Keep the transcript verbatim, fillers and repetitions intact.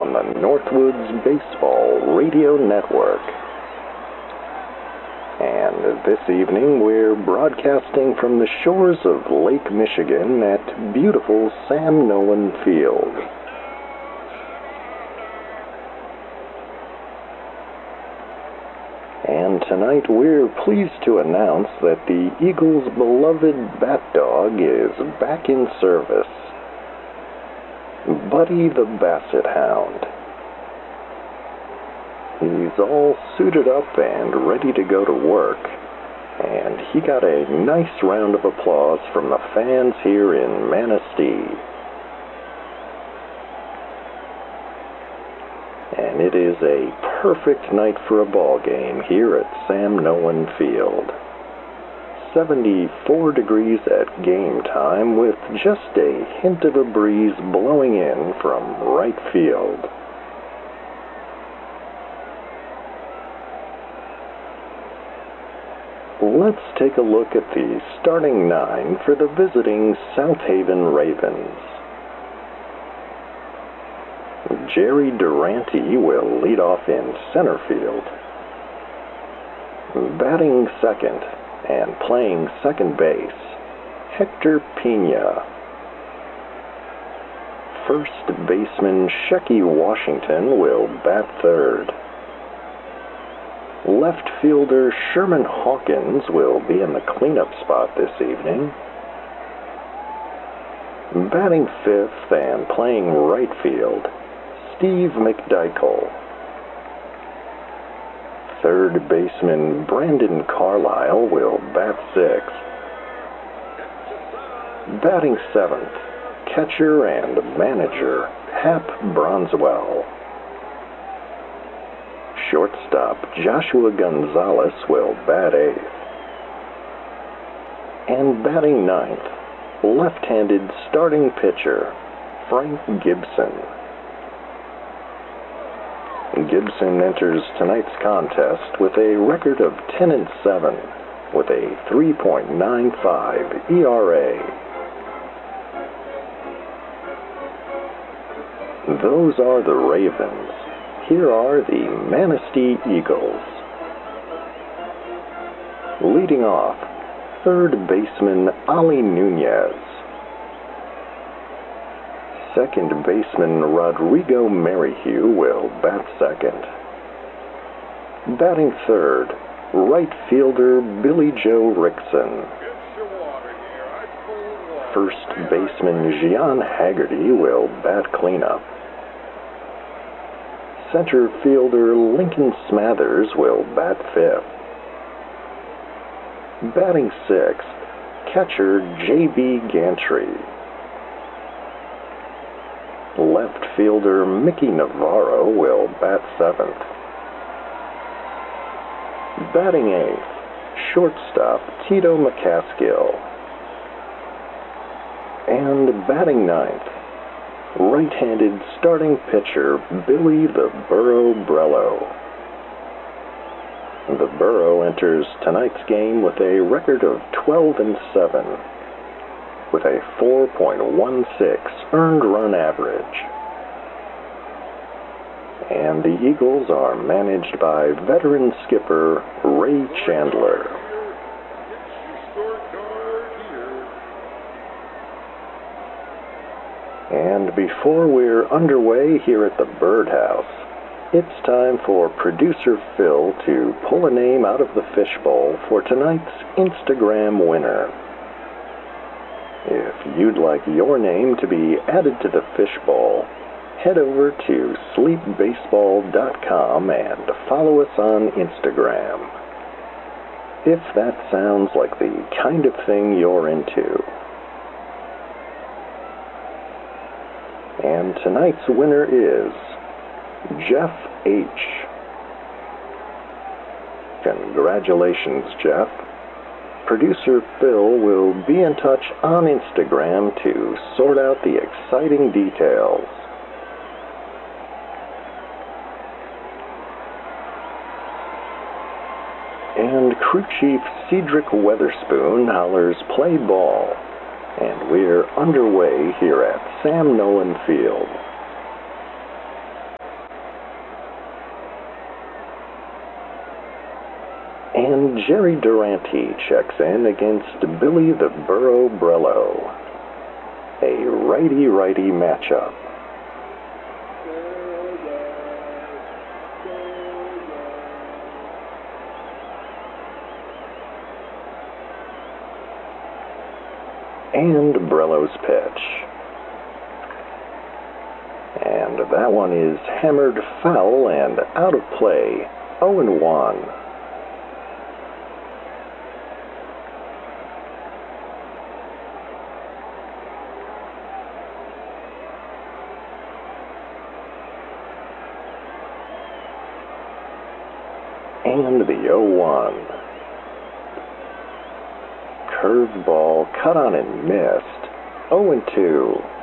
on the Northwoods Baseball Radio Network. And this evening we're broadcasting from the shores of Lake Michigan at beautiful Sam Nolan Field. And tonight we're pleased to announce that the Eagles' beloved bat dog is back in service. Buddy the Basset Hound. He's all suited up and ready to go to work, and he got a nice round of applause from the fans here in Manistee. And it is a perfect night for a ball game here at Sam Nolan Field. seventy-four degrees at game time with just a hint of a breeze blowing in from right field. Let's take a look at the starting nine for the visiting South Haven Ravens. Jerry Durante will lead off in center field. Batting second and playing second base, Hector Pena. First baseman Shecky Washington will bat third. Left fielder Sherman Hawkins will be in the cleanup spot this evening. Batting fifth and playing right field, Steve McDykel. Third baseman Brandon Carlisle will bat sixth. Batting seventh, catcher and manager Hap Bronswell. Shortstop Joshua Gonzalez will bat eighth. And batting ninth, left-handed starting pitcher Frank Gibson. Gibson enters tonight's contest with a record of ten and seven with a three point nine five E R A. Those are the Ravens. Here are the Manistee Eagles. Leading off, third baseman Ali Nunez. Second baseman Rodrigo Merrihew will bat second. Batting third, right fielder Billy Joe Rickson. First baseman Gian Haggerty will bat cleanup. Center fielder Lincoln Smathers will bat fifth. Batting sixth, catcher J B Gantry. Left fielder Mickey Navarro will bat seventh. Batting eighth, shortstop Tito McCaskill. And batting ninth, right-handed starting pitcher Billy the Burro Brello. The Burro enters tonight's game with a record of twelve and seven. With a four point one six earned run average. And the Eagles are managed by veteran skipper Ray Chandler. And before we're underway here at the Birdhouse, it's time for producer Phil to pull a name out of the fishbowl for tonight's Instagram winner. If you'd like your name to be added to the fishbowl, head over to sleep baseball dot com and follow us on Instagram. If that sounds like the kind of thing you're into. And tonight's winner is Jeff H. Congratulations, Jeff. Producer Phil will be in touch on Instagram to sort out the exciting details. And crew chief Cedric Weatherspoon hollers play ball. And we're underway here at Sam Nolan Field. And Jerry Durante checks in against Billy the Burro Brello. A righty-righty matchup. And Brello's pitch. And that one is hammered foul and out of play. oh and one. And the oh one. Curveball cut on and missed. oh and two.